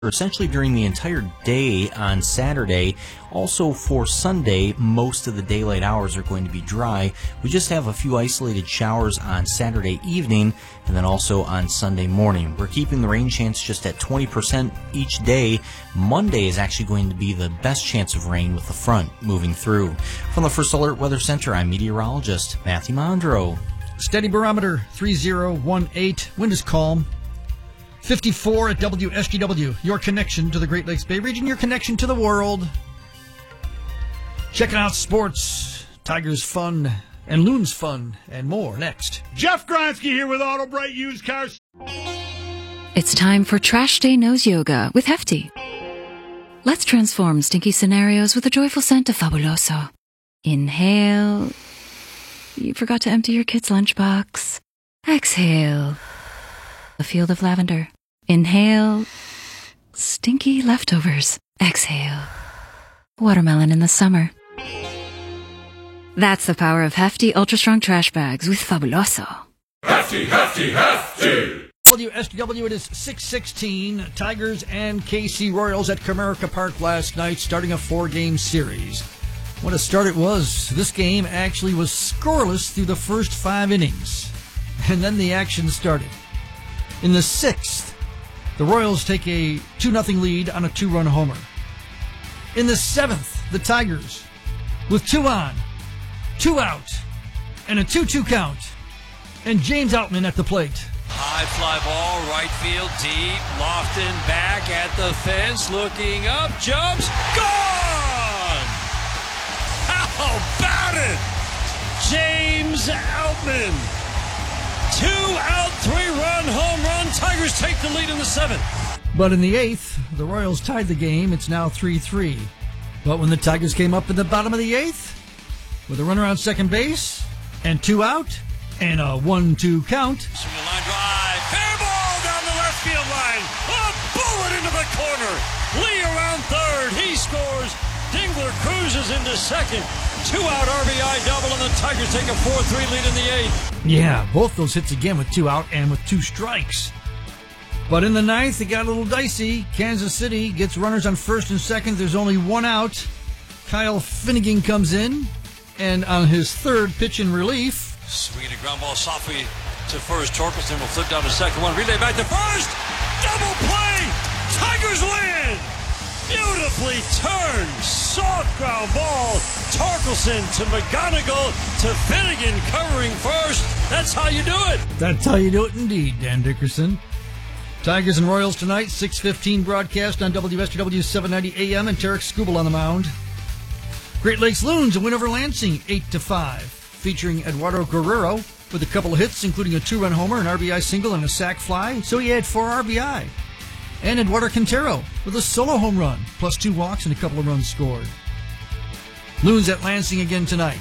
essentially during the entire day on Saturday. Also for Sunday, most of the daylight hours are going to be dry. We just have a few isolated showers on Saturday evening and then also on Sunday morning. We're keeping the rain chance just at 20% each day. Monday is actually going to be the best chance of rain with the front moving through. From the First Alert Weather Center, I'm meteorologist Matthew Mondro. Steady barometer 3018. Wind is calm. 54 at WSGW, your connection to the Great Lakes Bay region, your connection to the world. Checking out sports, Tigers fun, and Loons fun, and more next. Jeff Gronsky here with Auto Bright Used Cars. It's time for Trash Day Nose Yoga with Hefty. Let's transform stinky scenarios with a joyful scent of Fabuloso. Inhale. You forgot to empty your kid's lunchbox. Exhale. A field of lavender. Inhale. Stinky leftovers. Exhale. Watermelon in the summer. That's the power of Hefty Ultra Strong Trash Bags with Fabuloso. Hefty, hefty, hefty. WSGW, it is 6:16. Tigers and KC Royals at Comerica Park last night, starting a 4-game series. What a start it was. This game actually was scoreless through the first 5 innings. And then the action started. In the 6th, the Royals take a 2-0 lead on a 2-run homer. In the 7th, the Tigers, with 2 on, 2 out, and a 2-2 count, and James Outman at the plate. High fly ball, right field, deep, Lofton back at the fence, looking up, jumps, gone! How about it? James Outman. 2-out, 3-run home run. Tigers take the lead in the 7th. But in the 8th, the Royals tied the game. It's now 3-3. But when the Tigers came up in the bottom of the 8th, with a runner on second base, and 2 out, and a 1-2 count. Swing a line drive, fair ball down the left field line. A bullet into the corner. Lee around third. He scores. Dingler cruises into second. 2-out RBI double, and the Tigers take a 4-3 lead in the 8th. Yeah, both those hits again with 2 out and with 2 strikes. But in the 9th, it got a little dicey. Kansas City gets runners on first and second. There's only 1 out. Kyle Finnegan comes in, and on his third pitch in relief. Swinging a ground ball softly to first. Torkelson will flip down to second one. Relay back to first. Double play. Tigers win. Beautifully turned, soft ground ball. Torkelson to McGonigal to Finnegan covering first. That's how you do it. That's how you do it indeed, Dan Dickerson. Tigers and Royals tonight, 6:15 broadcast on WSGW 790 AM and Tarek Skubal on the mound. Great Lakes Loons, a win over Lansing, 8-5, featuring Eduardo Guerrero with a couple of hits, including a 2-run homer, an RBI single, and a sac fly, so he had 4 RBI. And Eduardo Quintero with a solo home run, plus 2 walks and a couple of runs scored. Loons at Lansing again tonight.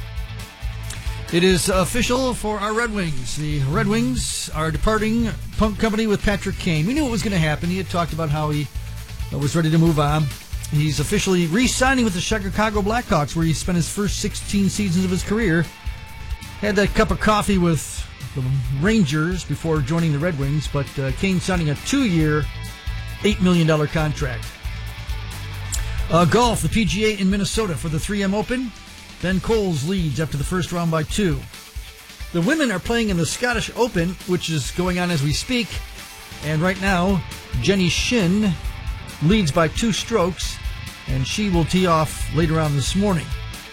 It is official for our Red Wings. The Red Wings are departing Pump Company with Patrick Kane. We knew it was going to happen. He had talked about how he was ready to move on. He's officially re-signing with the Chicago Blackhawks, where he spent his first 16 seasons of his career. Had that cup of coffee with the Rangers before joining the Red Wings, but Kane signing a 2-year, $8 million contract. Golf, the PGA in Minnesota for the 3M Open. Ben Coles leads after the first round by 2. The women are playing in the Scottish Open, which is going on as we speak. And right now, Jenny Shin leads by 2 strokes, and she will tee off later on this morning.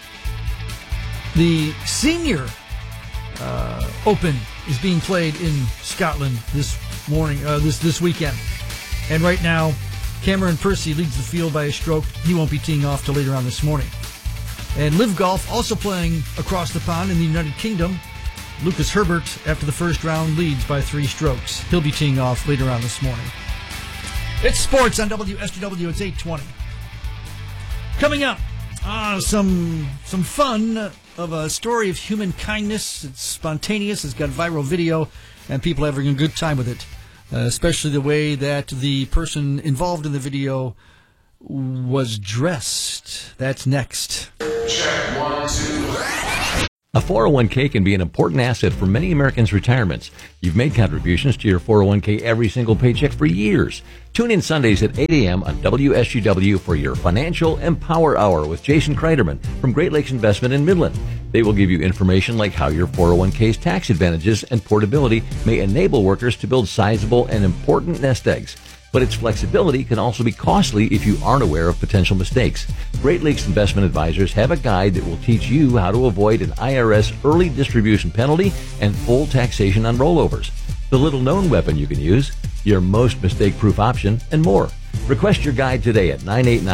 The Senior Open is being played in Scotland this morning, this weekend. And right now, Cameron Percy leads the field by a stroke. He won't be teeing off till later on this morning. And Live Golf also playing across the pond in the United Kingdom. Lucas Herbert, after the first round, leads by 3 strokes. He'll be teeing off later on this morning. It's sports on WSGW. It's 8:20. Coming up, some fun of a story of human kindness. It's spontaneous. It's got viral video, and people having a good time with it. Especially the way that the person involved in the video was dressed. That's next. Check 1, 2. A 401k can be an important asset for many Americans' retirements. You've made contributions to your 401k every single paycheck for years. Tune in Sundays at 8 a.m. on WSGW for your Financial Empower Hour with Jason Kreiderman from Great Lakes Investment in Midland. They will give you information like how your 401k's tax advantages and portability may enable workers to build sizable and important nest eggs. But its flexibility can also be costly if you aren't aware of potential mistakes. Great Lakes Investment Advisors have a guide that will teach you how to avoid an IRS early distribution penalty and full taxation on rollovers, the little-known weapon you can use, your most mistake-proof option, and more. Request your guide today at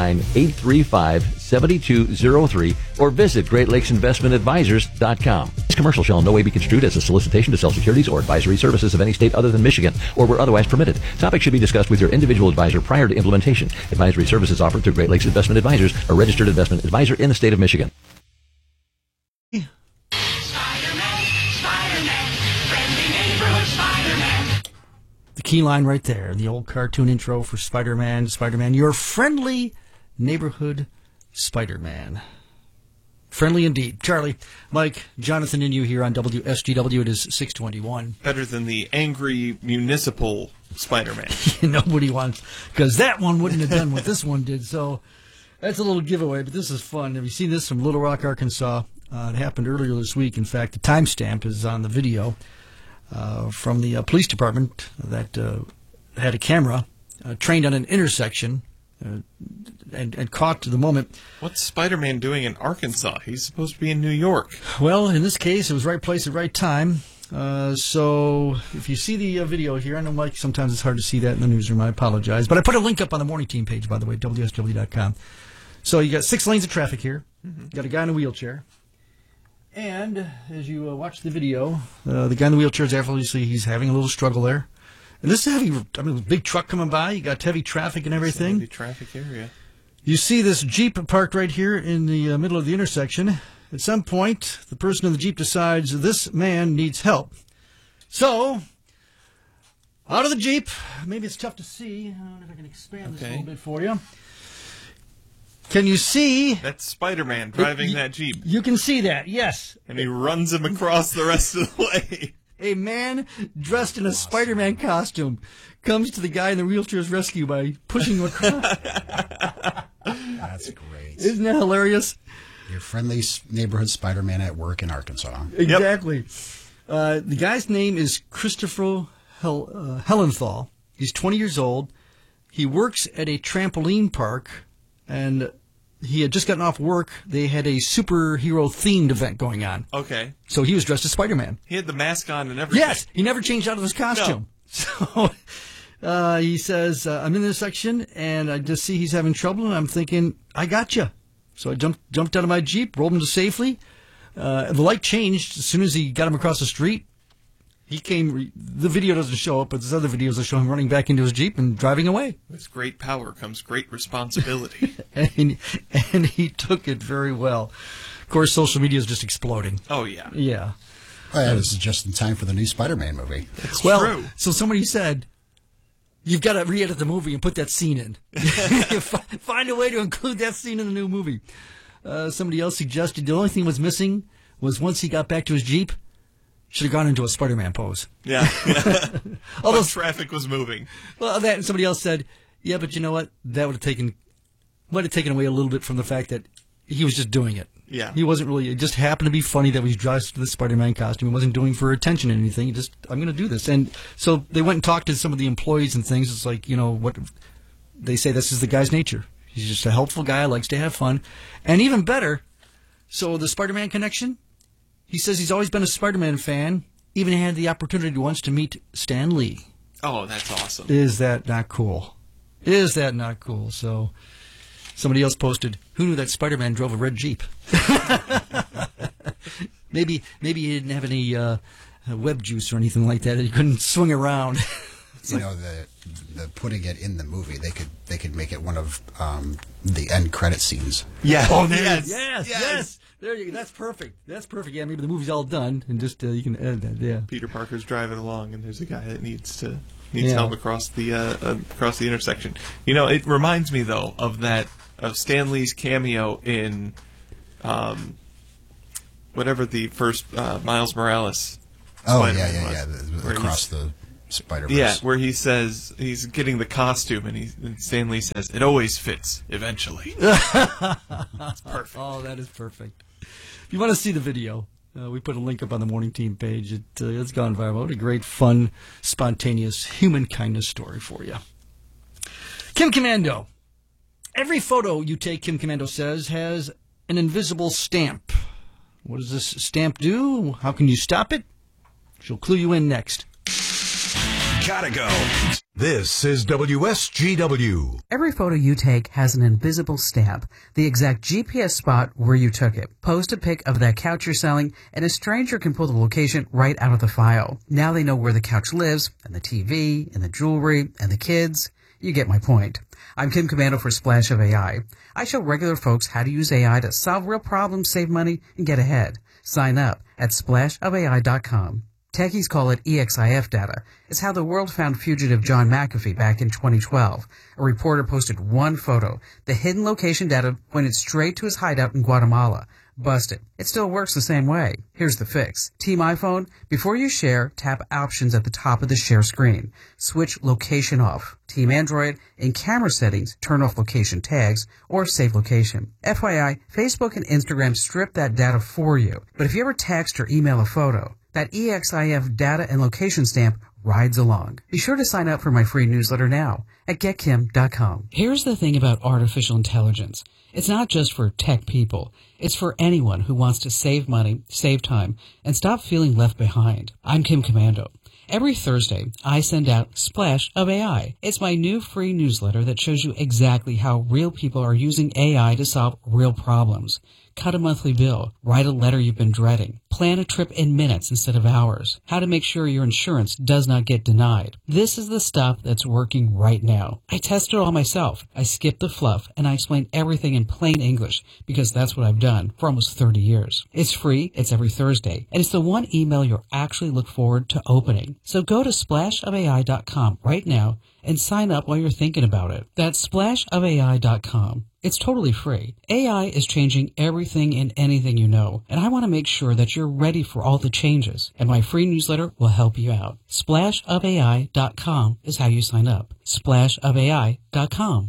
989-835-7203 or visit GreatLakesInvestmentAdvisors.com. This commercial shall in no way be construed as a solicitation to sell securities or advisory services of any state other than Michigan or where otherwise permitted. Topics should be discussed with your individual advisor prior to implementation. Advisory services offered through Great Lakes Investment Advisors, a registered investment advisor in the state of Michigan. The key line right there, the old cartoon intro for Spider-Man, your friendly neighborhood Spider-Man. Friendly indeed. Charlie, Mike, Jonathan and you here on WSGW. It is 621. Better than the angry municipal Spider-Man. Nobody wants, because that one wouldn't have done what this one did. So that's a little giveaway, but this is fun. Have you seen this from Little Rock, Arkansas? It happened earlier this week. In fact, the timestamp is on the video from the police department that had a camera trained on an intersection and caught the moment. What's Spider-Man doing in Arkansas? He's supposed to be in New York. Well, in this case, it was right place at right time. So if you see the video here, I know, Mike, sometimes it's hard to see that in the newsroom. I apologize. But I put a link up on the morning team page, by the way, WSW.com. So you got 6 lanes of traffic here. You got a guy in a wheelchair. And as you watch the video, the guy in the wheelchair is obviously he's having a little struggle there. And this is heavy, big truck coming by. You got heavy traffic and everything. Heavy traffic area. You see this Jeep parked right here in the middle of the intersection. At some point, the person in the Jeep decides this man needs help. So, out of the Jeep, maybe it's tough to see. I don't know if I can expand this a little bit for you. Can you see? That's Spider-Man driving that Jeep. You can see that, yes. And he runs him across the rest of the way. A man dressed in a Spider-Man costume comes to the guy in the wheelchair's rescue by pushing him across. That's great. Isn't that hilarious? Your friendly neighborhood Spider-Man at work in Arkansas. Exactly. Yep. The guy's name is Christopher Hellenthal. He's 20 years old. He works at a trampoline park, and he had just gotten off work. They had a superhero-themed event going on. Okay. So he was dressed as Spider-Man. He had the mask on and everything. Yes, he never changed out of his costume. No. So he says, I'm in this section, and I just see he's having trouble, and I'm thinking, I got you. So I jumped out of my Jeep, rolled him to safely. The light changed as soon as he got him across the street. He came. The video doesn't show it, but there's other videos that show him running back into his Jeep and driving away. With great power comes great responsibility. and he took it very well. Of course, social media is just exploding. Oh, yeah. Yeah. Oh, yeah, this is just in time for the new Spider-Man movie. It's true. So somebody said, you've got to re-edit the movie and put that scene in. Find a way to include that scene in the new movie. Somebody else suggested the only thing was missing was once he got back to his Jeep, should have gone into a Spider-Man pose. Yeah. Although traffic was moving. Well, that and somebody else said, yeah, but you know what? That might have taken away a little bit from the fact that he was just doing it. Yeah. He wasn't really, it just happened to be funny that he was dressed in the Spider-Man costume. He wasn't doing for attention or anything. He just, I'm going to do this. And so they went and talked to some of the employees and things. It's like, what they say, this is the guy's nature. He's just a helpful guy, likes to have fun. And even better, so the Spider-Man connection, he says he's always been a Spider-Man fan, even had the opportunity once to meet Stan Lee. Oh, that's awesome. Is that not cool? Is that not cool? So somebody else posted, who knew that Spider-Man drove a red Jeep? Maybe he didn't have any web juice or anything like that. He couldn't swing around. The putting it in the movie, they could make it one of the end credit scenes. Yeah. Oh, yes. There you go. That's perfect. Yeah, maybe the movie's all done, and just you can edit that. Yeah. Peter Parker's driving along, and there's a guy that needs help across the intersection. It reminds me though of Stan Lee's cameo in whatever the first Miles Morales. Oh, Spider-Man was, across the Spider-Verse. Yeah, where he says he's getting the costume, and Stan Lee says, it always fits, eventually. That's perfect. Oh, that is perfect. If you want to see the video, we put a link up on the Morning Team page. It's gone viral. What a great, fun, spontaneous, human kindness story for you. Kim Commando. Every photo you take, Kim Commando says, has an invisible stamp. What does this stamp do? How can you stop it? She'll clue you in next. Gotta go. This is WSGW. Every photo you take has an invisible stamp, the exact GPS spot where you took it. Post a pic of that couch you're selling, and a stranger can pull the location right out of the file. Now they know where the couch lives, and the TV, and the jewelry, and the kids. You get my point. I'm Kim Commando for Splash of AI. I show regular folks how to use AI to solve real problems, save money, and get ahead. Sign up at splashofai.com. Techies call it EXIF data. It's how the world found fugitive John McAfee back in 2012. A reporter posted one photo. The hidden location data pointed straight to his hideout in Guatemala. Busted. It still works the same way. Here's the fix. Team iPhone, before you share, tap Options at the top of the share screen. Switch Location off. Team Android, in camera settings, turn off location tags or save location. FYI, Facebook and Instagram strip that data for you. But if you ever text or email a photo, that EXIF data and location stamp rides along. Be sure to sign up for my free newsletter now at getkim.com. Here's the thing about artificial intelligence. It's not just for tech people. It's for anyone who wants to save money, save time, and stop feeling left behind. I'm Kim Commando. Every Thursday, I send out Splash of AI. It's my new free newsletter that shows you exactly how real people are using AI to solve real problems. Cut a monthly bill, write a letter you've been dreading, plan a trip in minutes instead of hours, how to make sure your insurance does not get denied. This is the stuff that's working right now. I tested it all myself. I skipped the fluff, and I explain everything in plain English because that's what I've done for almost 30 years. It's free, it's every Thursday, and it's the one email you'll actually look forward to opening. So go to splashofai.com right now and sign up while you're thinking about it. That's splashofai.com. It's totally free. AI is changing everything and anything you know, and I want to make sure that you're ready for all the changes, and my free newsletter will help you out. Splashofai.com is how you sign up. Splashofai.com.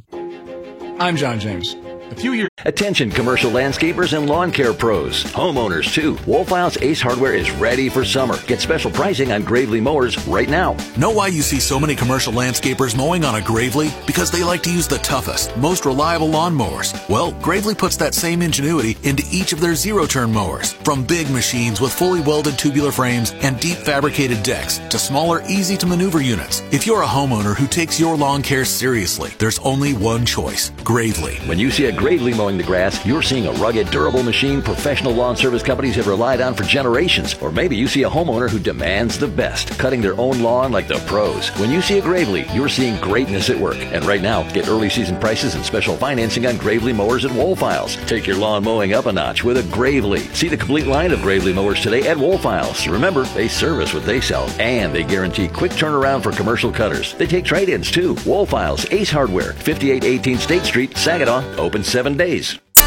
I'm John James. A few years. Attention commercial landscapers and lawn care pros. Homeowners too. Wolfiles Ace Hardware is ready for summer. Get special pricing on Gravely mowers right now. Know why you see so many commercial landscapers mowing on a Gravely? Because they like to use the toughest, most reliable lawn mowers. Well, Gravely puts that same ingenuity into each of their zero-turn mowers. From big machines with fully welded tubular frames and deep fabricated decks to smaller, easy-to-maneuver units. If you're a homeowner who takes your lawn care seriously, there's only one choice. Gravely. When you see a Gravely mowing the grass, you're seeing a rugged, durable machine professional lawn service companies have relied on for generations. Or maybe you see a homeowner who demands the best, cutting their own lawn like the pros. When you see a Gravely, you're seeing greatness at work. And right now, get early season prices and special financing on Gravely mowers at Wolfiles. Take your lawn mowing up a notch with a Gravely. See the complete line of Gravely mowers today at Wolfiles. Remember, they service what they sell, and they guarantee quick turnaround for commercial cutters. They take trade-ins too. Wolfiles Ace Hardware, 5818 State Street, Saginaw, open 7 days.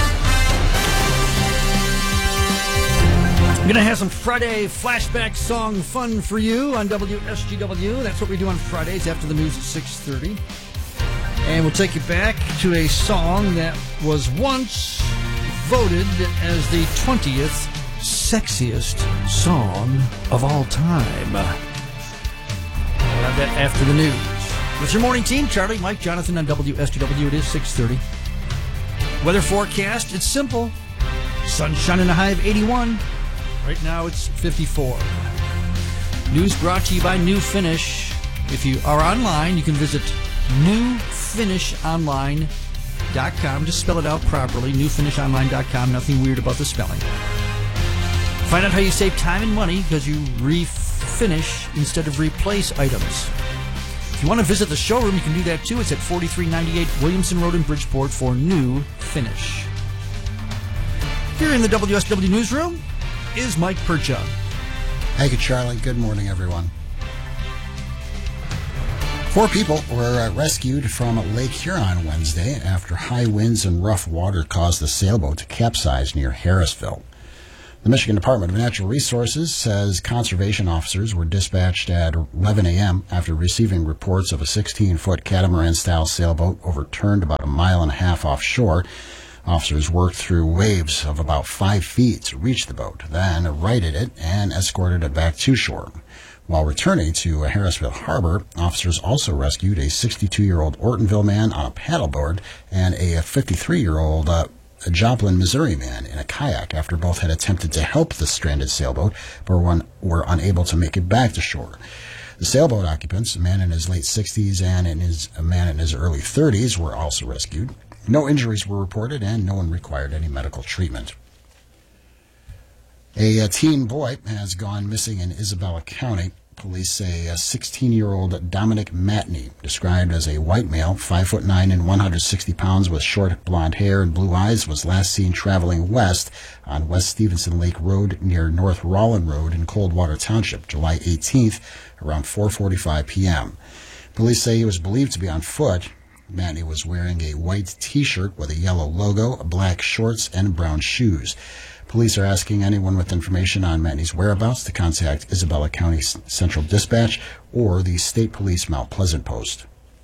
I'm going to have some Friday flashback song fun for you on WSGW. That's what we do on Fridays after the news at 6:30. And we'll take you back to a song that was once voted as the 20th sexiest song of all time. We'll have that after the news. With your morning team, Charlie, Mike, Jonathan on WSGW. It is 6:30. Weather forecast, it's simple. Sunshine and a high of 81. Right now it's 54. News brought to you by New Finish. If you are online, you can visit newfinishonline.com. Just spell it out properly, newfinishonline.com. Nothing weird about the spelling. Find out how you save time and money because you refinish instead of replace items. If you want to visit the showroom, you can do that too. It's at 4398 Williamson Road in Bridgeport for New Finish. Here in the WSW Newsroom is Mike Percha. Thank you, Charlie. Good morning, everyone. 4 people were rescued from Lake Huron Wednesday after high winds and rough water caused the sailboat to capsize near Harrisville. The Michigan Department of Natural Resources says conservation officers were dispatched at 11 a.m. after receiving reports of a 16-foot catamaran-style sailboat overturned about a mile and a half offshore. Officers worked through waves of about 5 feet to reach the boat, then righted it and escorted it back to shore. While returning to Harrisville Harbor, officers also rescued a 62-year-old Ortonville man on a paddleboard and a 53-year-old Joplin, Missouri man in a kayak after both had attempted to help the stranded sailboat but were unable to make it back to shore. The sailboat occupants, a man in his late 60s and a man in his early 30s, were also rescued. No injuries were reported and no one required any medical treatment. A teen boy has gone missing in Isabella County. Police say a 16-year-old Dominic Matney, described as a white male, 5'9" and 160 pounds with short blonde hair and blue eyes, was last seen traveling west on West Stevenson Lake Road near North Rollin Road in Coldwater Township, July 18th, around 4:45 p.m. Police say he was believed to be on foot. Matney was wearing a white T-shirt with a yellow logo, black shorts, and brown shoes. Police are asking anyone with information on Matney's whereabouts to contact Isabella County Central Dispatch or the State Police Mount Pleasant Post.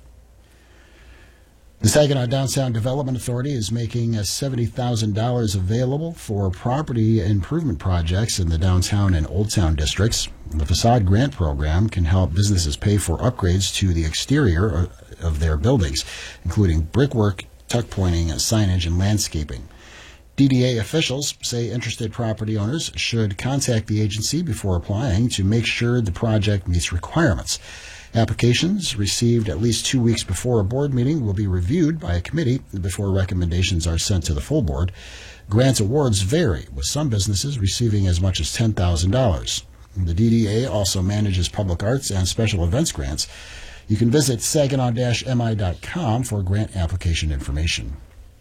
The Saginaw Downtown Development Authority is making $70,000 available for property improvement projects in the downtown and Old Town districts. The facade grant program can help businesses pay for upgrades to the exterior of their buildings, including brickwork, tuck pointing, signage, and landscaping. DDA officials say interested property owners should contact the agency before applying to make sure the project meets requirements. Applications received at least 2 weeks before a board meeting will be reviewed by a committee before recommendations are sent to the full board. Grant awards vary, with some businesses receiving as much as $10,000. The DDA also manages public arts and special events grants. You can visit saginaw-mi.com for grant application information.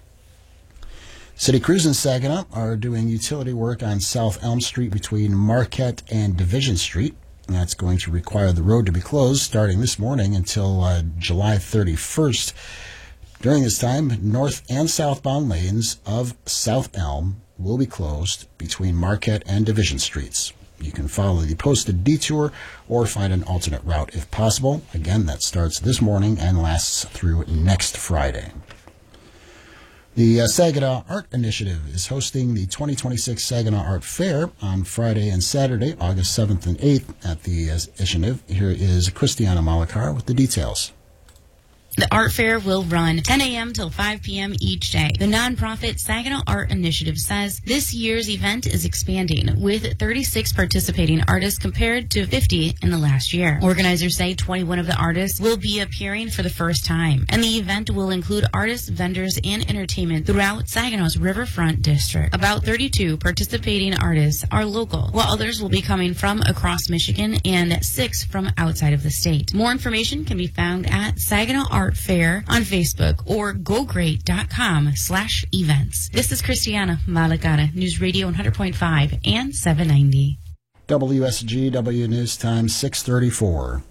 City Crews in Saginaw are doing utility work on South Elm Street between Marquette and Division Street. That's going to require the road to be closed starting this morning until July 31st. During this time, north and southbound lanes of South Elm will be closed between Marquette and Division Streets. You can follow the posted detour or find an alternate route if possible. Again, that starts this morning and lasts through next Friday. The Saginaw Art Initiative is hosting the 2026 Saginaw Art Fair on Friday and Saturday, August 7th and 8th at the initiative. Here is Christiana Malakar with the details. The art fair will run 10 a.m. till 5 p.m. each day. The nonprofit Saginaw Art Initiative says this year's event is expanding, with 36 participating artists compared to 50 in the last year. Organizers say 21 of the artists will be appearing for the first time, and the event will include artists, vendors, and entertainment throughout Saginaw's Riverfront District. About 32 participating artists are local, while others will be coming from across Michigan and 6 from outside of the state. More information can be found at Saginaw Art Fair on Facebook or gogreat.com/events. This is Christiana Malagata, News Radio 100.5 and 790. WSGW News Time 6:34.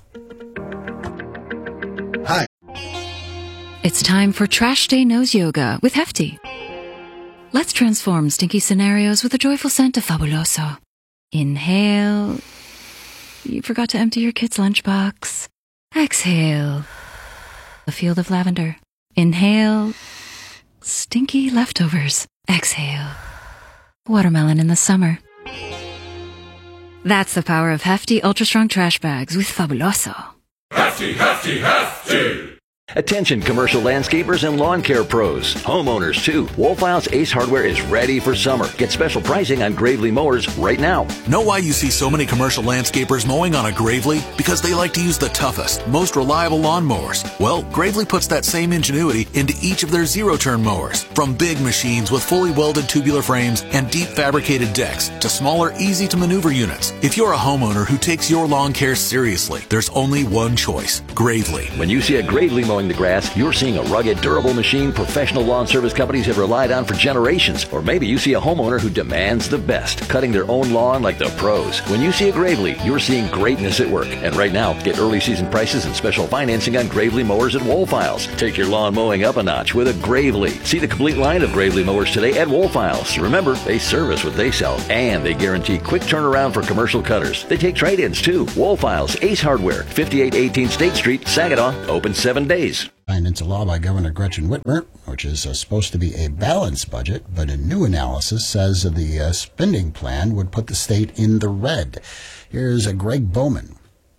Hi. It's time for Trash Day Nose Yoga with Hefty. Let's transform stinky scenarios with a joyful scent of Fabuloso. Inhale. You forgot to empty your kid's lunchbox. Exhale. A field of lavender. Inhale. Stinky leftovers. Exhale. Watermelon in the summer. That's the power of Hefty Ultra Strong Trash Bags with Fabuloso. Hefty, hefty, hefty! Attention commercial landscapers and lawn care pros. Homeowners too. Wolfhouse Ace Hardware is ready for summer. Get special pricing on Gravely mowers right now. Know why you see so many commercial landscapers mowing on a Gravely? Because they like to use the toughest, most reliable lawnmowers. Well, Gravely puts that same ingenuity into each of their zero-turn mowers. From big machines with fully welded tubular frames and deep fabricated decks to smaller, easy-to-maneuver units. If you're a homeowner who takes your lawn care seriously, there's only one choice. Gravely. When you see a Gravely mower mowing the grass, you're seeing a rugged, durable machine professional lawn service companies have relied on for generations. Or maybe you see a homeowner who demands the best, cutting their own lawn like the pros. When you see a Gravely, you're seeing greatness at work. And right now, get early season prices and special financing on Gravely mowers at Woolfiles. Take your lawn mowing up a notch with a Gravely. See the complete line of Gravely mowers today at Woolfiles. Remember, they service what they sell, and they guarantee quick turnaround for commercial cutters. They take trade-ins too. Woolfiles, Ace Hardware, 5818 State Street, Saginaw, open 7 days. Signed into law by Governor Gretchen Whitmer, which is supposed to be a balanced budget, but a new analysis says the spending plan would put the state in the red. Here's Greg Bowman.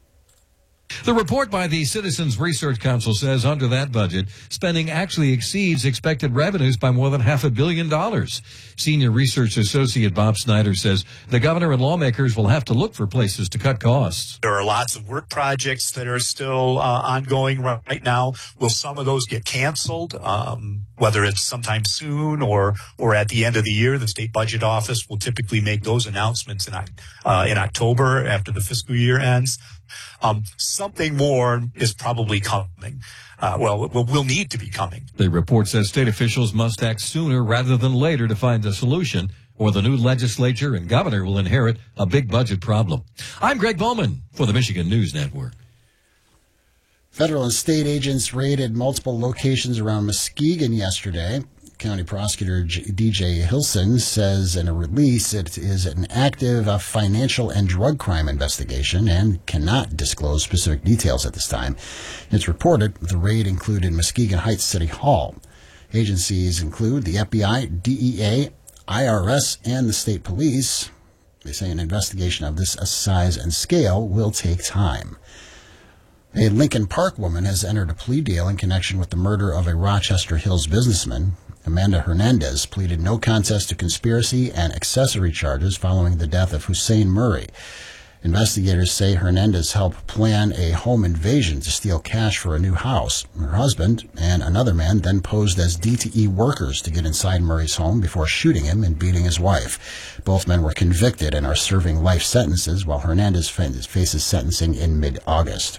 The report by the Citizens Research Council says under that budget, spending actually exceeds expected revenues by more than $500 million. Senior research associate Bob Snyder says the governor and lawmakers will have to look for places to cut costs. There are lots of work projects that are still ongoing right now. Will some of those get canceled? Whether it's sometime soon or at the end of the year, the state budget office will typically make those announcements in October after the fiscal year ends. Something more is probably coming. Will need to be coming. The report says state officials must act sooner rather than later to find a solution, or the new legislature and governor will inherit a big budget problem. I'm Greg Bowman for the Michigan News Network. Federal and state agents raided multiple locations around Muskegon yesterday. County Prosecutor D.J. Hilson says in a release it is an active financial and drug crime investigation and cannot disclose specific details at this time. It's reported the raid included Muskegon Heights City Hall. Agencies include the FBI, DEA, IRS, and the state police. They say an investigation of this size and scale will take time. A Lincoln Park woman has entered a plea deal in connection with the murder of a Rochester Hills businessman. Amanda Hernandez pleaded no contest to conspiracy and accessory charges following the death of Hussein Murray. Investigators say Hernandez helped plan a home invasion to steal cash for a new house. Her husband and another man then posed as DTE workers to get inside Murray's home before shooting him and beating his wife. Both men were convicted and are serving life sentences, while Hernandez faces sentencing in mid-August.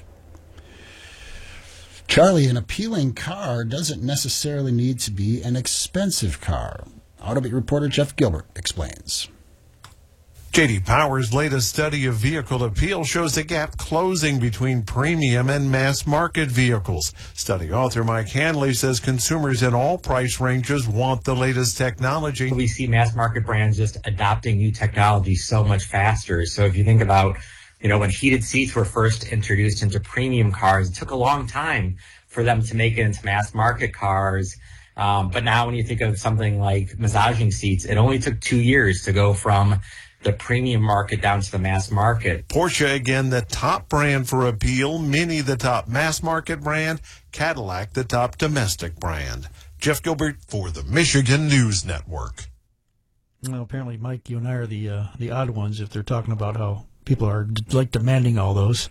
Charlie, an appealing car doesn't necessarily need to be an expensive car. Autobeat reporter Jeff Gilbert explains. J.D. Power's latest study of vehicle appeal shows a gap closing between premium and mass market vehicles. Study author Mike Hanley says consumers in all price ranges want the latest technology. We see mass market brands just adopting new technology so much faster. So if you think about when heated seats were first introduced into premium cars, it took a long time for them to make it into mass market cars. But now when you think of something like massaging seats, it only took 2 years to go from the premium market down to the mass market. Porsche, again, the top brand for appeal. Mini, the top mass market brand. Cadillac, the top domestic brand. Jeff Gilbert for the Michigan News Network. Well, apparently, Mike, you and I are the odd ones if they're talking about how people are demanding all those.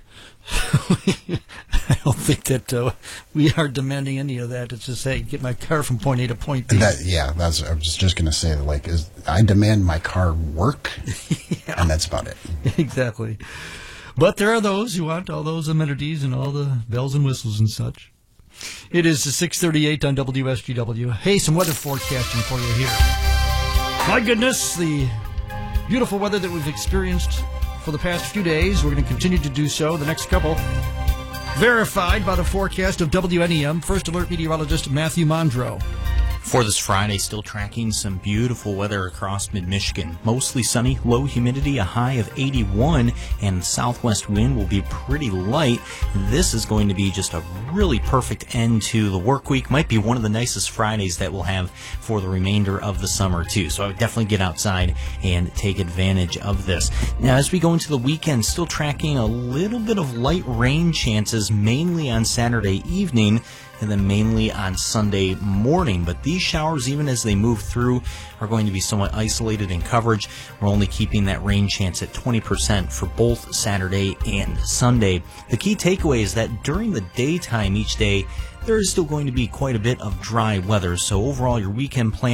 I don't think that we are demanding any of that. It's just, hey, get my car from point A to point B. I was just going to say, I demand my car work, and that's about it. Exactly. But there are those who want all those amenities and all the bells and whistles and such. It is 6:38 on WSGW. Hey, some weather forecasting for you here. My goodness, the beautiful weather that we've experienced for the past few days. We're going to continue to do so the next couple. Verified by the forecast of WNEM First Alert meteorologist Matthew Mondro. For this Friday, still tracking some beautiful weather across mid-Michigan. Mostly sunny, low humidity, a high of 81, and the southwest wind will be pretty light. This is going to be just a really perfect end to the work week. Might be one of the nicest Fridays that we'll have for the remainder of the summer, too. So I would definitely get outside and take advantage of this. Now, as we go into the weekend, still tracking a little bit of light rain chances, mainly on Saturday evening, and then mainly on Sunday morning. But these showers, even as they move through, are going to be somewhat isolated in coverage. We're only keeping that rain chance at 20% for both Saturday and Sunday. The key takeaway is that during the daytime each day, there is still going to be quite a bit of dry weather. So overall, your weekend plans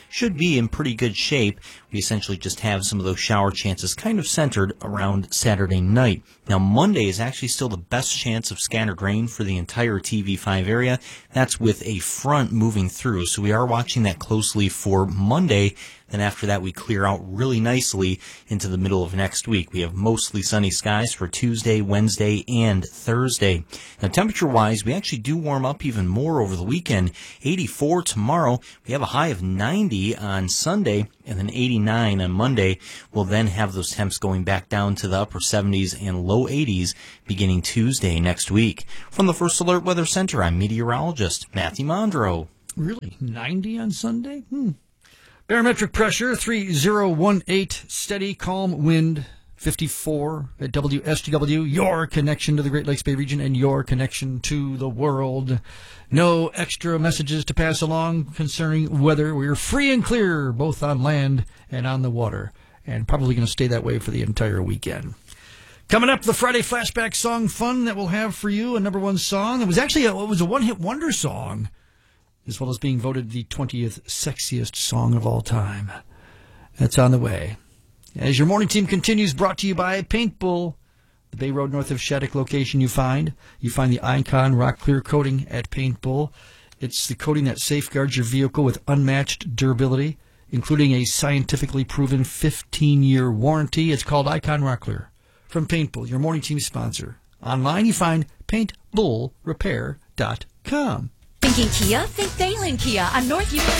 should be in pretty good shape. We essentially just have some of those shower chances kind of centered around Saturday night. Now, Monday is actually still the best chance of scattered rain for the entire TV5 area. That's with a front moving through, so we are watching that closely for Monday. Then after that, we clear out really nicely into the middle of next week. We have mostly sunny skies for Tuesday, Wednesday, and Thursday. Now, temperature-wise, we actually do warm up even more over the weekend. 84 tomorrow. We have a high of 90 on Sunday, and then 89 on Monday. We'll then have those temps going back down to the upper 70s and low 80s beginning Tuesday next week. From the First Alert Weather Center, I'm meteorologist Matthew Mondro. Really? 90 on Sunday? Barometric pressure, 3018, steady, calm wind, 54 at WSTW, your connection to the Great Lakes Bay region and your connection to the world. No extra messages to pass along concerning weather. We're free and clear, both on land and on the water, and probably going to stay that way for the entire weekend. Coming up, the Friday Flashback Song Fun that we'll have for you, a number one song. It was actually a one-hit wonder song, as well as being voted the 20th sexiest song of all time. That's on the way. As your morning team continues, brought to you by Paint Bull, the Bay Road north of Shattuck location you find the Icon Rock Clear coating at Paint Bull. It's the coating that safeguards your vehicle with unmatched durability, including a scientifically proven 15-year warranty. It's called Icon Rock Clear from Paint Bull, your morning team sponsor. Online you find paintbullrepair.com. Thinking Kia? Think Thalen Kia on North WSGW.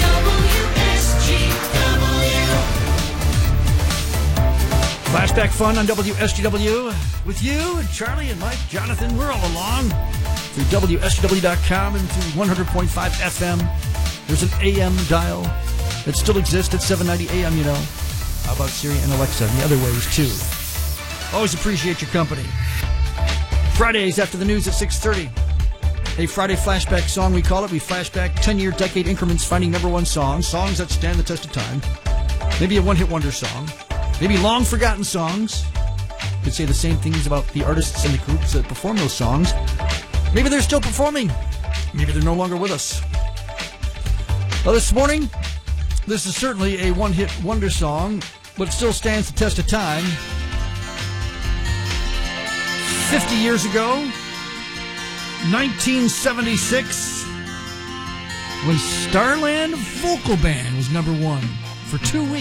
Flashback fun on WSGW with you, Charlie and Mike, Jonathan. We're all along through WSGW.com and through 100.5 FM. There's an AM dial that still exists at 790 AM, you know. How about Siri and Alexa and the other ways, too? Always appreciate your company. Fridays after the news at 6:30. A Friday flashback song, we call it. We flashback 10-year decade increments, finding number one songs that stand the test of time. Maybe a one-hit wonder song. Maybe long-forgotten songs. You could say the same things about the artists and the groups that perform those songs. Maybe they're still performing. Maybe they're no longer with us. Well, this morning, this is certainly a one-hit wonder song, but it still stands the test of time. 50 years ago, 1976, when Starland Vocal Band was number one for 2 weeks.